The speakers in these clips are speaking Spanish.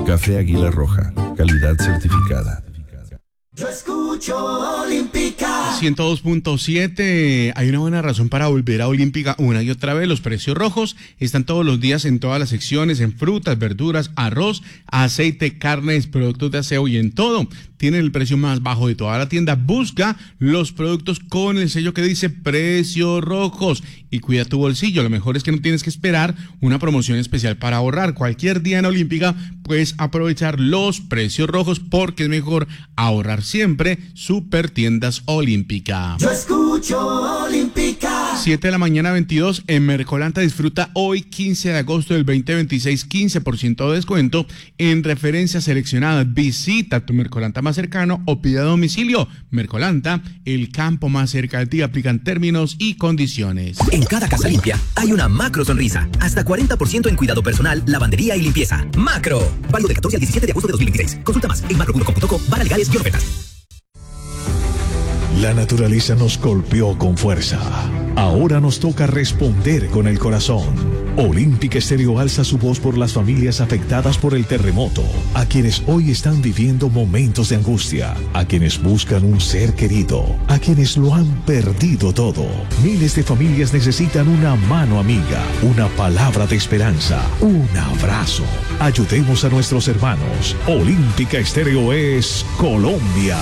Café Águila Roja, calidad certificada. Yo escucho Olímpica 102.7. Hay una buena razón para volver a Olímpica una y otra vez. Los precios rojos están todos los días en todas las secciones, en frutas, verduras, arroz, aceite, carnes, productos de aseo y en todo. Tienen el precio más bajo de toda la tienda. Busca los productos con el sello que dice precios rojos y cuida tu bolsillo. Lo mejor es que no tienes que esperar una promoción especial para ahorrar. Cualquier día en Olímpica puedes aprovechar los precios rojos porque es mejor ahorrar siempre. Super Tiendas Olímpica. Yo escucho Olímpica 7:22 en Mercolanta. Disfruta hoy 15 de agosto del 2026 15% de descuento en referencias seleccionadas. Visita tu Mercolanta más cercano o pide a domicilio. Mercolanta, el campo más cerca de ti. Aplican términos y condiciones. En cada casa limpia hay una macro sonrisa. Hasta 40% en cuidado personal, lavandería y limpieza. Macro. Válido de 14 al 17 de agosto de 2026. Consulta más en macro.com.co. Para legales y ofertas. La naturaleza nos golpeó con fuerza. Ahora nos toca responder con el corazón. Olímpica Estéreo alza su voz por las familias afectadas por el terremoto, a quienes hoy están viviendo momentos de angustia, a quienes buscan un ser querido, a quienes lo han perdido todo. Miles de familias necesitan una mano amiga, una palabra de esperanza, un abrazo. Ayudemos a nuestros hermanos. Olímpica Estéreo es Colombia.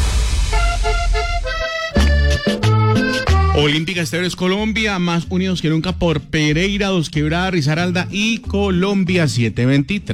Olímpica Estéreo es Colombia, más unidos que nunca por Pereira, Dos Quebradas, Risaralda y Colombia 723.